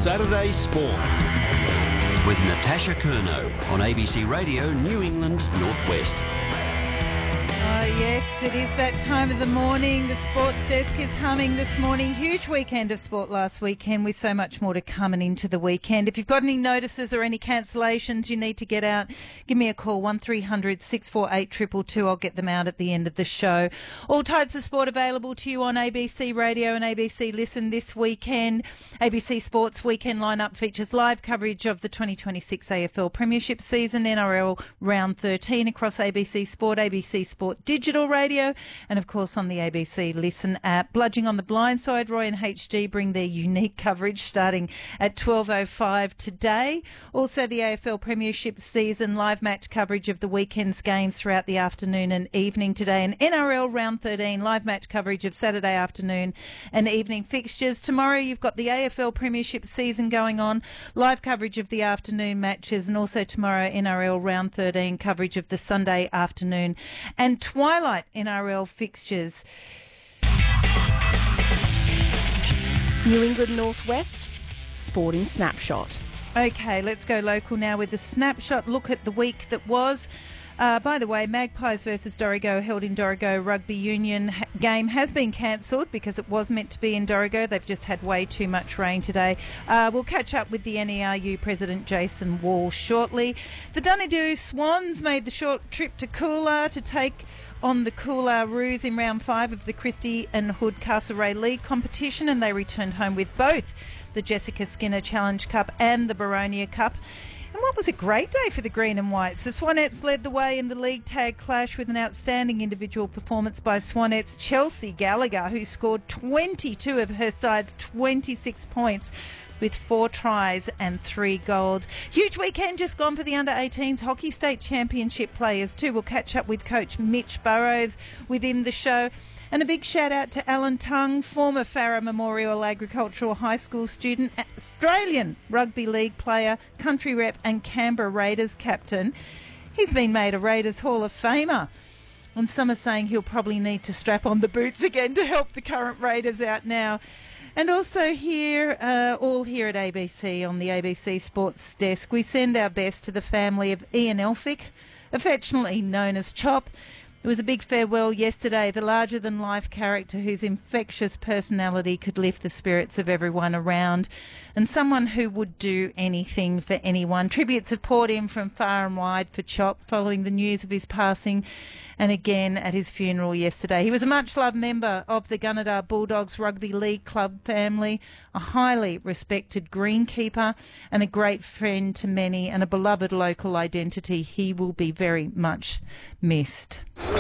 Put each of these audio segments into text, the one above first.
Saturday Sport with Natasha Curnow on ABC Radio New England Northwest. Yes, it is that time of the morning. The sports desk is humming this morning. Huge weekend of sport last weekend with so much more to come and into the weekend. If you've got any notices or any cancellations you need to get out, give me a call, 1300 648 222. I'll get them out at the end of the show. All types of sport available to you on ABC Radio and ABC Listen this weekend. ABC Sports weekend lineup features live coverage of the 2026 AFL Premiership season, NRL Round 13 across ABC Sport, ABC Sport Digital Radio, and of course on the ABC Listen app. Bludging on the Blind Side, Roy and HG bring their unique coverage starting at 12:05 today. Also the AFL Premiership season live match coverage of the weekend's games throughout the afternoon and evening today, and NRL Round 13 live match coverage of Saturday afternoon and evening fixtures. Tomorrow you've got the AFL Premiership season going on, live coverage of the afternoon matches, and also tomorrow NRL Round 13 coverage of the Sunday afternoon and twilight NRL fixtures. New England Northwest Sporting Snapshot. Okay, let's go local now with the snapshot look at the week that was. By the way, Magpies versus Dorrigo held in Dorrigo Rugby Union game has been cancelled because it was meant to be in Dorrigo. They've just had way too much rain today. We'll catch up with the NERU President Jason Wall shortly. The Dunedoo Swans made the short trip to Coolah to take on the Coolah Roos in round 5 of the Christie and Hood Castlereagh League competition, and they returned home with both the Jessica Skinner Challenge Cup and the Baronia Cup. And what was a great day for the Green and Whites. The Swanettes led the way in the league tag clash with an outstanding individual performance by Swanettes Chelsea Gallagher, who scored 22 of her side's 26 points with 4 tries and 3 goals. Huge weekend just gone for the under-18s Hockey State Championship players too. We'll catch up with Coach Mitch Burrows within the show. And a big shout out to Alan Tung, former Farrer Memorial Agricultural High School student, Australian Rugby League player, country rep and Canberra Raiders captain. He's been made a Raiders Hall of Famer. And some are saying he'll probably need to strap on the boots again to help the current Raiders out now. And also here, all here at ABC on the ABC Sports Desk, we send our best to the family of Ian Elphick, affectionately known as Chop. It was a big farewell yesterday, the larger-than-life character whose infectious personality could lift the spirits of everyone around, and someone who would do anything for anyone. Tributes have poured in from far and wide for Chop following the news of his passing, and again at his funeral yesterday. He was a much-loved member of the Gunnedah Bulldogs Rugby League club family, a highly respected greenkeeper and a great friend to many, and a beloved local identity. He will be very much missed.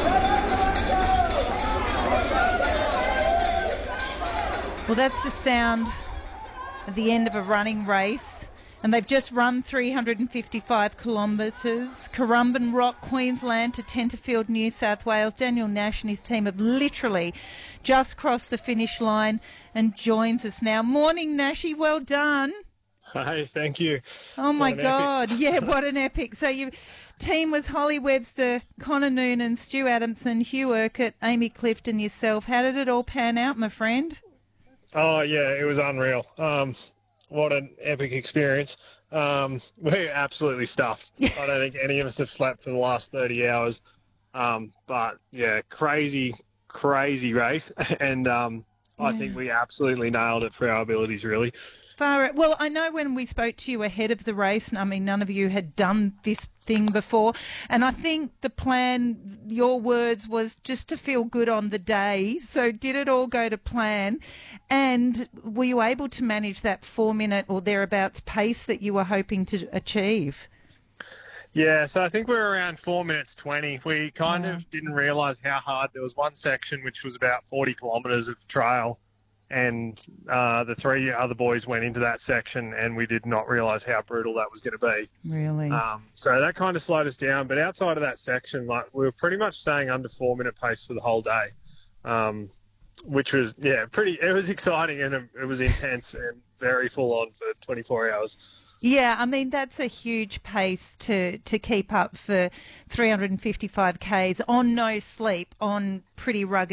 Well, that's the sound at the end of a running race. And they've just run 355 kilometres. Currumbin Rock, Queensland to Tenterfield, New South Wales. Daniel Nash and his team have literally just crossed the finish line and joins us now. Morning, Nashy. Well done. Hi, thank you. Oh, my God. Yeah, what an epic. So your team was Holly Webster, Connor Noonan, Stu Adamson, Hugh Urquhart, Amy Clifton, yourself. How did it all pan out, my friend? Oh, yeah, it was unreal. What an epic experience. We're absolutely stuffed. I don't think any of us have slept for the last 30 hours. But, yeah, crazy race. And I think we absolutely nailed it for our abilities, really. Well, I know when we spoke to you ahead of the race, and I mean, none of you had done this thing before, and I think the plan, your words, was just to feel good on the day. So did it all go to plan? And were you able to manage that 4-minute or thereabouts pace that you were hoping to achieve? Yeah, so I think we're around 4 minutes 20. We kind of didn't realise how hard. There was one section which was about 40 kilometres of trail, and the 3 other boys went into that section, and we did not realise how brutal that was going to be. Really? So that kind of slowed us down. But outside of that section, like, we were pretty much staying under 4-minute pace for the whole day, which was, it was exciting, and it was intense and very full on for 24 hours. Yeah, I mean, that's a huge pace to keep up for 355 Ks on no sleep, on pretty rugged